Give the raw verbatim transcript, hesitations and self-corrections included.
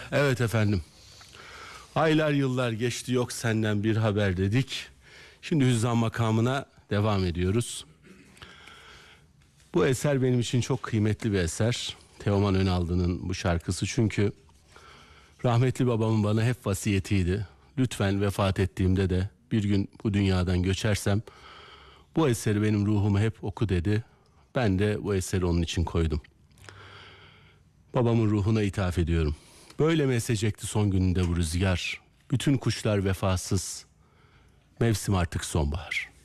Evet efendim. Aylar yıllar geçti, yok senden bir haber dedik. Şimdi hüzzam makamına devam ediyoruz. Bu eser benim için çok kıymetli bir eser. Teoman Önaldı'nın bu şarkısı, çünkü rahmetli babamın bana hep vasiyetiydi. Lütfen vefat ettiğimde de bir gün bu dünyadan göçersem bu eseri benim ruhuma hep oku dedi. Ben de bu eseri onun için koydum. Babamın ruhuna ithaf ediyorum. Böyle mi esecekti son gününde bu rüzgar? Bütün kuşlar vefasız. Mevsim artık sonbahar.